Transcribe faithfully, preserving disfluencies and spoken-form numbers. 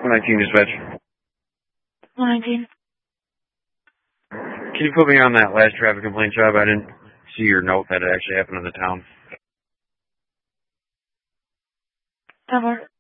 one nineteen dispatch. one nineteen. Can you put me on that last traffic complaint job? I didn't see your note that it actually happened in the town. ten four.